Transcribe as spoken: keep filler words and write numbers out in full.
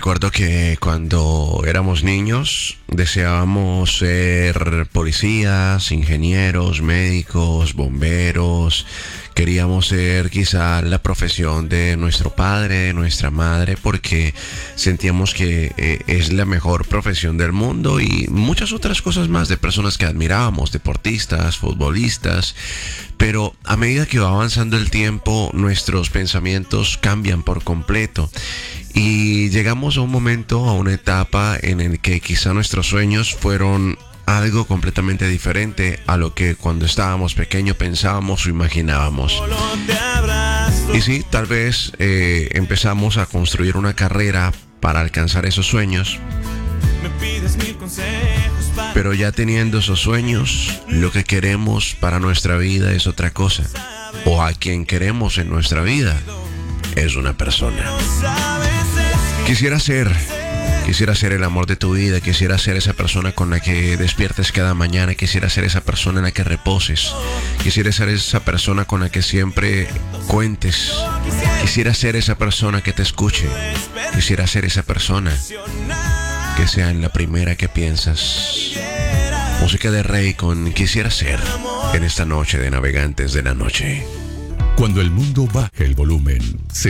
Recuerdo que cuando éramos niños deseábamos ser policías, ingenieros, médicos, bomberos. Queríamos ser quizá la profesión de nuestro padre, de nuestra madre, porque sentíamos que eh, es la mejor profesión del mundo, y muchas otras cosas más de personas que admirábamos, deportistas, futbolistas. Pero a medida que va avanzando el tiempo, nuestros pensamientos cambian por completo. Y llegamos a un momento, a una etapa en el que quizá nuestros sueños fueron algo completamente diferente a lo que cuando estábamos pequeños pensábamos o imaginábamos. Y sí, tal vez eh, empezamos a construir una carrera para alcanzar esos sueños. Pero ya teniendo esos sueños, lo que queremos para nuestra vida es otra cosa. O a quien queremos en nuestra vida es una persona. Quisiera ser, quisiera ser el amor de tu vida, quisiera ser esa persona con la que despiertes cada mañana, quisiera ser esa persona en la que reposes, quisiera ser esa persona con la que siempre cuentes, quisiera ser esa persona que te escuche, quisiera ser esa persona que sea en la primera que piensas. Música de Rey con Quisiera Ser en esta noche de Navegantes de la Noche. Cuando el mundo baje el volumen, se